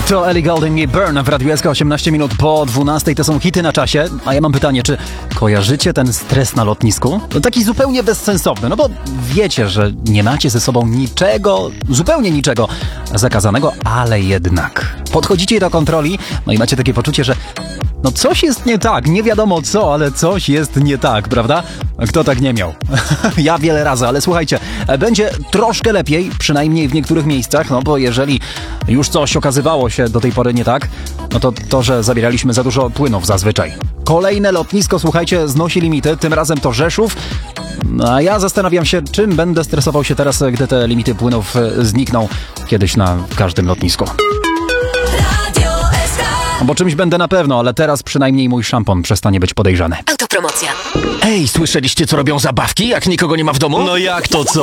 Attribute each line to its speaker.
Speaker 1: To Ellie Goulding i Burn w Radiu SK 18 minut po 12. To są hity na czasie. A ja mam pytanie, czy kojarzycie ten stres na lotnisku? No taki zupełnie bezsensowny, no bo wiecie, że nie macie ze sobą niczego, zupełnie niczego zakazanego, ale jednak podchodzicie do kontroli, no i macie takie poczucie, że no coś jest nie tak, nie wiadomo co, ale coś jest nie tak, prawda? Kto tak nie miał? Ja wiele razy, ale słuchajcie, będzie troszkę lepiej, przynajmniej w niektórych miejscach, no bo jeżeli już coś okazywało się do tej pory nie tak, no to, że zabieraliśmy za dużo płynów zazwyczaj. Kolejne lotnisko, słuchajcie, znosi limity, tym razem to Rzeszów, a ja zastanawiam się, czym będę stresował się teraz, gdy te limity płynów znikną kiedyś na każdym lotnisku. Bo czymś będę na pewno, ale teraz przynajmniej mój szampon przestanie być podejrzany.
Speaker 2: Autopromocja.
Speaker 3: Ej, słyszeliście, co robią zabawki, jak nikogo nie ma w domu?
Speaker 4: No jak to co?